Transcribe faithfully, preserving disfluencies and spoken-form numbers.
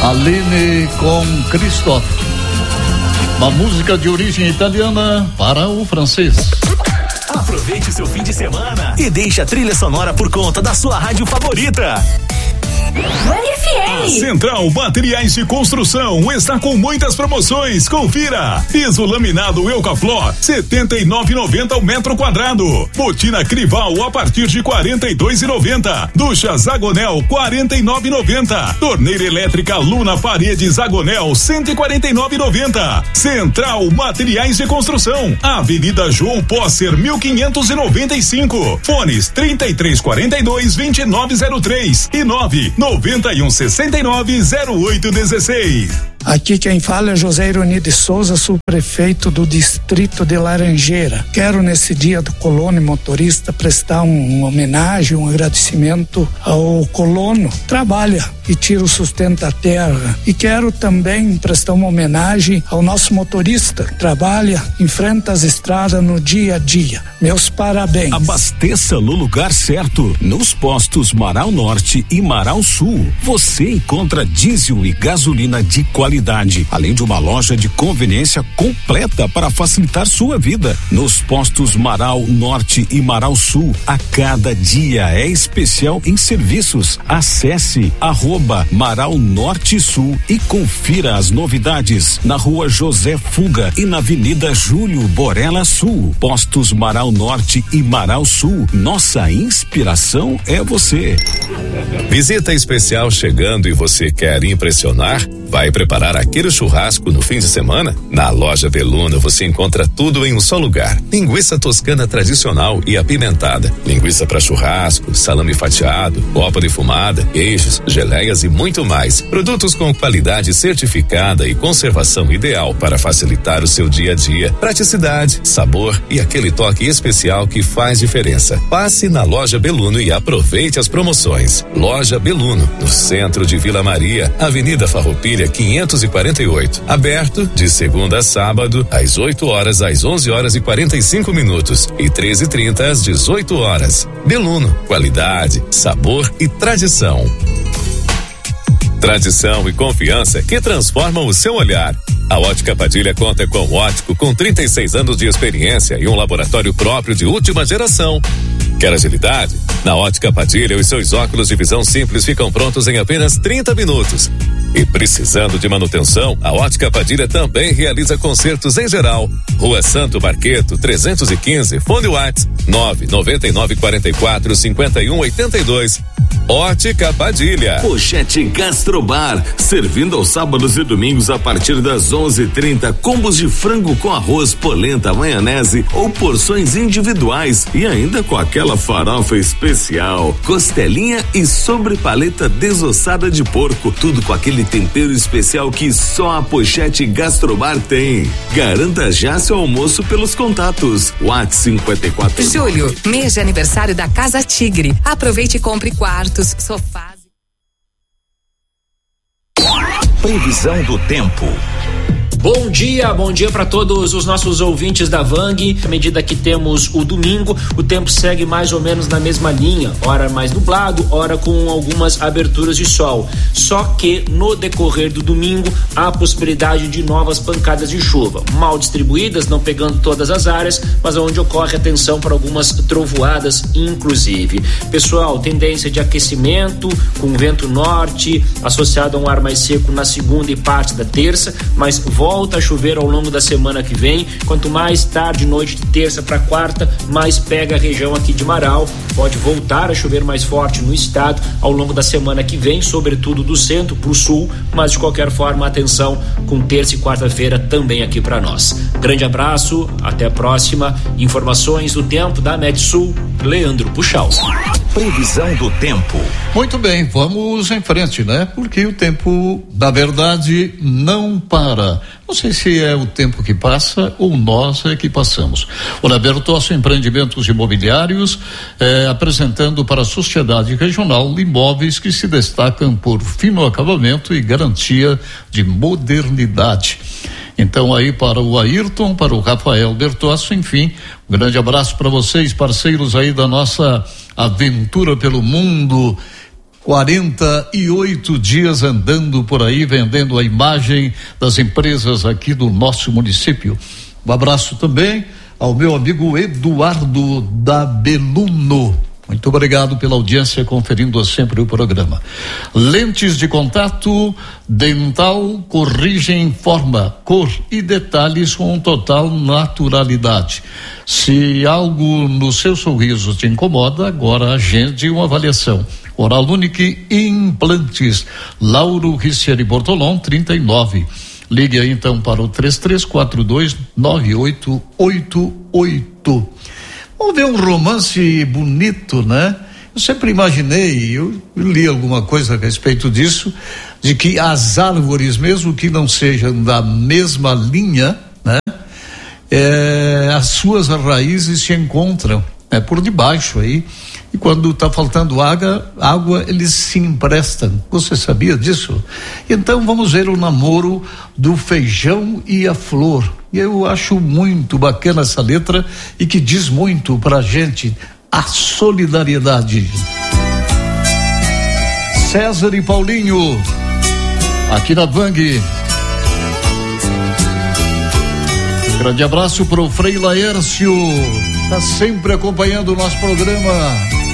Aline com Christoph. Uma música de origem italiana para o francês. Aproveite seu fim de semana e deixe a trilha sonora por conta da sua rádio favorita. A Central Materiais de Construção está com muitas promoções. Confira: piso laminado Eucaflor setenta e nove e noventa o metro quadrado. Botina Crival a partir de quarenta e dois e noventa. Ducha Zagonel quarenta e nove e noventa. Torneira elétrica Luna Parede Zagonel cento e quarenta e nove e noventa. Central Materiais de Construção, Avenida João Posser mil quinhentos e noventa e cinco. Fones trinta e três quarenta e dois vinte e nove zero três e nove noventa e um sessenta e nove zero oito dezesseis. Aqui quem fala é José Ironi de Souza, subprefeito do distrito de Laranjeira. Quero nesse dia do colono e motorista prestar um, uma homenagem, um agradecimento ao colono. Trabalha e tira o sustento da terra. E quero também prestar uma homenagem ao nosso motorista. Trabalha, enfrenta as estradas no dia a dia. Meus parabéns. Abasteça no lugar certo. Nos postos Marau Norte e Marau Sul, você encontra diesel e gasolina de qualidade. Além de uma loja de conveniência completa para facilitar sua vida. Nos postos Marau Norte e Marau Sul, a cada dia é especial em serviços. Acesse arroba Marau Norte Sul e confira as novidades na rua José Fuga e na Avenida Júlio Borella Sul. Postos Marau Norte e Marau Sul, nossa inspiração é você. Visita especial chegando e você quer impressionar? Vai preparar aquele churrasco no fim de semana? Na loja Beluna você encontra tudo em um só lugar. Linguiça toscana tradicional e apimentada, linguiça para churrasco, salame fatiado, copa defumada, queijos, geleias e muito mais. Produtos com qualidade certificada e conservação ideal para facilitar o seu dia a dia. Praticidade, sabor e aquele toque especial que faz diferença. Passe na loja Beluno e aproveite as promoções. Loja Beluno, no centro de Vila Maria, Avenida Farroupilha quinhentos e quarenta e oito. Aberto de segunda a sábado, às oito horas às onze horas e quarenta e cinco minutos e treze e trinta às dezoito horas. Beluno, qualidade, sabor e tradição. Tradição e confiança que transformam o seu olhar. A Ótica Padilha conta com um ótico com trinta e seis anos de experiência e um laboratório próprio de última geração. Quer agilidade? Na Ótica Padilha, os seus óculos de visão simples ficam prontos em apenas trinta minutos. E precisando de manutenção, a Ótica Padilha também realiza consertos em geral. Rua Santo Marqueto, trezentos e quinze, fone WhatsApp nove nove nove quatro quatro cinco um oito dois. Ótica Padilha. Pochete Gastrobar, servindo aos sábados e domingos a partir das onze e trinta, combos de frango com arroz, polenta, maionese ou porções individuais e ainda com aquela farofa especial, costelinha e sobrepaleta desossada de porco, tudo com aquele tempero especial que só a Pochete Gastrobar tem. Garanta já seu almoço pelos contatos. WhatsApp cinquenta e quatro. Julho, mês de aniversário da Casa Tigre. Aproveite e compre quartos, sofás. Previsão do tempo. Bom dia, bom dia para todos os nossos ouvintes da Vang. À medida que temos o domingo, o tempo segue mais ou menos na mesma linha, ora mais nublado, ora com algumas aberturas de sol. Só que no decorrer do domingo há a possibilidade de novas pancadas de chuva, mal distribuídas, não pegando todas as áreas, mas onde ocorre atenção para algumas trovoadas inclusive. Pessoal, tendência de aquecimento com vento norte associado a um ar mais seco na segunda e parte da terça, mas volta a chover ao longo da semana que vem. Quanto mais tarde, noite de terça para quarta, mais pega a região aqui de Marau. Pode voltar a chover mais forte no estado ao longo da semana que vem, sobretudo do centro para o sul, mas de qualquer forma, atenção com terça e quarta-feira também aqui para nós. Grande abraço, até a próxima. Informações do tempo da Metsul, Leandro Puxal. Previsão do tempo. Muito bem, vamos em frente, né? Porque o tempo, na verdade, não para. Não sei se é o tempo que passa ou nós é que passamos. O Bertossi Empreendimentos Imobiliários eh, apresentando para a sociedade regional imóveis que se destacam por fino acabamento e garantia de modernidade. Então aí para o Ayrton, para o Rafael Bertossi, enfim, um grande abraço para vocês, parceiros aí da nossa aventura pelo mundo. quarenta e oito dias andando por aí, vendendo a imagem das empresas aqui do nosso município. Um abraço também ao meu amigo Eduardo da Beluno. Muito obrigado pela audiência, conferindo sempre o programa. Lentes de contato dental corrigem forma, cor e detalhes com total naturalidade. Se algo no seu sorriso te incomoda, agora agende uma avaliação. Oral Unique Implantes, Lauro Riccieri Bortolom, trinta e nove. Ligue aí então para o três três quatro dois nove oito oito oito. Vamos ver um romance bonito, né? Eu sempre imaginei, eu li alguma coisa a respeito disso, de que as árvores, mesmo que não sejam da mesma linha, né? É, as suas raízes se encontram, né? Por debaixo aí, e quando está faltando água, água eles se emprestam. Você sabia disso? Então vamos ver o namoro do feijão e a flor. E eu acho muito bacana essa letra e que diz muito pra gente a solidariedade. César e Paulinho, aqui na Vang. Grande abraço pro Frei Laércio, tá sempre acompanhando o nosso programa.